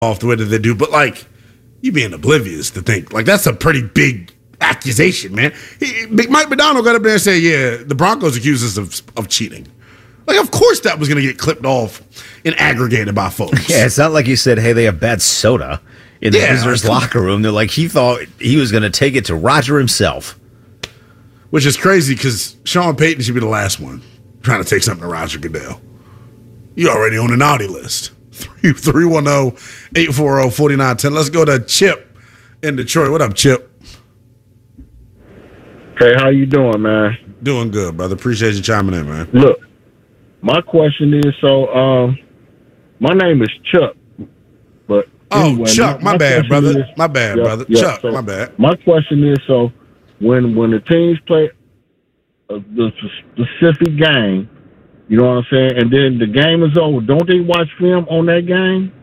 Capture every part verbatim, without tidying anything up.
off the way that they do, but like you being oblivious to think like that's a pretty big accusation, man. He, Mike McDonald got up there and said, "Yeah, the Broncos accuse us of of cheating." Like, of course, that was going to get clipped off and aggregated by folks. Yeah, it's not like you said, "Hey, they have bad soda in the yeah, visitors' locker room." They're like, he thought he was going to take it to Roger himself, which is crazy because Sean Payton should be the last one trying to take something to Roger Goodell. You already on the naughty list. three one zero, eight four zero, four nine one zero. Let's go to Chip in Detroit. What up, Chip? Hey, how you doing, man? Doing good, brother. Appreciate you chiming in, man. Look, my question is, so um, my name is Chuck, but oh, anyway, Chuck, my, my bad, brother. Is, my bad, yeah, brother. Yeah, Chuck, so my bad. My question is, so when when the teams play a, the specific game, you know what I'm saying, and then the game is over, don't they watch film on that game?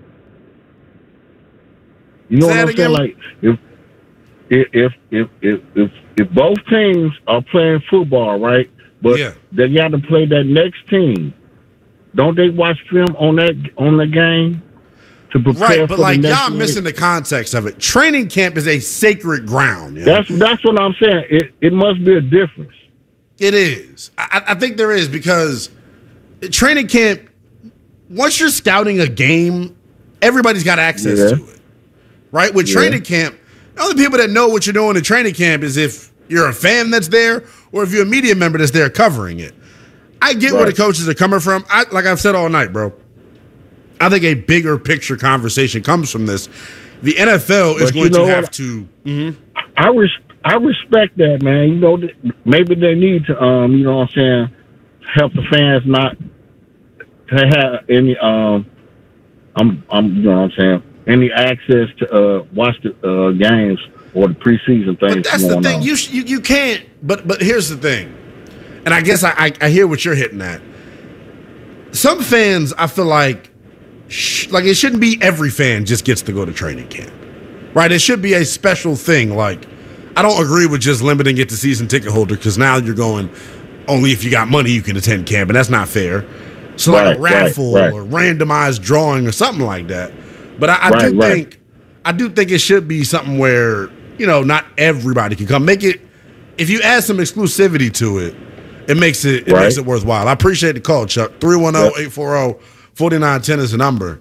You know Say what I'm again? saying? Like if if if if if if both teams are playing football, right? But yeah. they got to play that next team. Don't they watch film on that on the game to prepare right, but for like the next y'all week? missing the context of it. Training camp is a sacred ground. You know? That's that's what I'm saying. It it must be a difference. It is. I, I think there is because training camp. Once you're scouting a game, everybody's got access Yeah. to it, right? With Yeah. training camp, the only people that know what you're doing in training camp is if you're a fan that's there or if you're a media member that's there covering it. I get where the Right. coaches are coming from. I, like I've said all night, bro. I think a bigger picture conversation comes from this. The N F L is But going you know to have what? to. Mhm. I res- I respect that, man. You know, th- maybe they need to, um, you know what I'm saying, help the fans not to have any, um, I'm, I'm, you know what I'm saying, any access to uh, watch the uh, games or the preseason things. But that's the going thing. on. You, sh- you you can't. But but here's the thing, and I guess I, I I hear what you're hitting at. Some fans, I feel like, sh- like it shouldn't be every fan just gets to go to training camp, right? It should be a special thing. Like I don't agree with just limiting it to season ticket holder because now you're going only if you got money you can attend camp, and that's not fair. So like a Right, raffle right, right. or randomized drawing or something like that. But I, I Right, do right. think I do think it should be something where, you know, not everybody can come. Make it if you add some exclusivity to it, it makes it it Right. makes it worthwhile. I appreciate the call, Chuck. three one zero, eight four zero, four nine one zero is the number.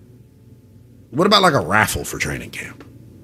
What about like a raffle for training camp?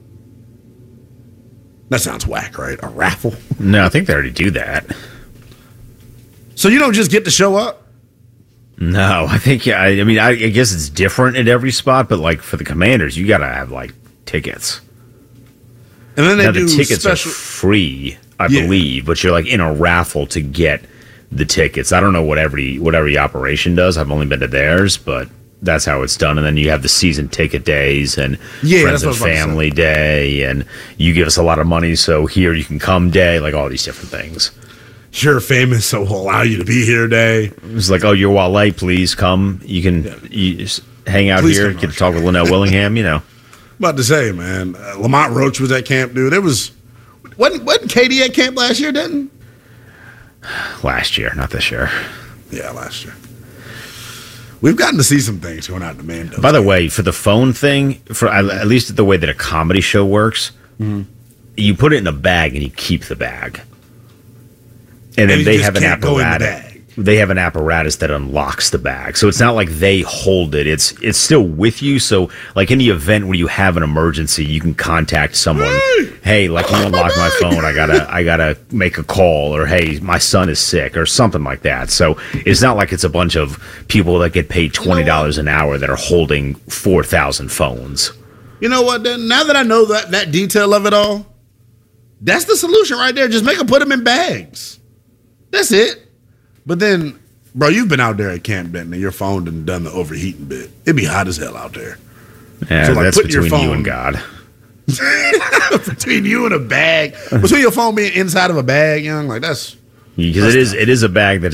That sounds whack, right? A raffle? No, I think they already do that. So you don't just get to show up? No, I think, yeah, I, I mean, I, I guess it's different at every spot, but like for the Commanders, you got to have like tickets. And then they Now, do the tickets special are free, I Yeah. believe, but you're like in a raffle to get the tickets. I don't know what every what every operation does. I've only been to theirs, but that's how it's done. And then you have the season ticket days and Yeah, friends that's what I and was about to family day, and you give us a lot of money, so here you can come day, like all these different things. you're famous, so we'll allow you to be here today. It's like, oh, you're Wale, please come. You can you just hang out Please here, come get on. to talk with Linnell Willingham, you know. About to say, man, uh, Lamont Roach was at camp, dude. It was wasn't wasn't Katie at camp last year? Didn't? Last year, not this year. Yeah, last year. We've gotten to see some things going on in the Mando. By the way, for the phone thing, for at at least the way that a comedy show works, Mm-hmm. you put it in a bag and you keep the bag, and then you they just have an can't go in the apparatus. bag. They have an apparatus that unlocks the bag, so it's not like they hold it. It's it's still with you. So, like in the event where you have an emergency, you can contact someone. Hey! Hey, like you unlock my phone. I gotta I gotta make a call, or hey, my son is sick, or something like that. So it's not like it's a bunch of people that get paid twenty dollars an hour that are holding four thousand phones. You know what? Then now that I know that that detail of it all, that's the solution right there. Just make them put them in bags. That's it. But then, bro, you've been out there at Camp Benton and your phone done done the overheating bit. It'd be hot as hell out there. Yeah, So, like, that's putting your between you phone- and God. Between you and a bag, between your phone being inside of a bag, you know, like that's Because it is it is a bag that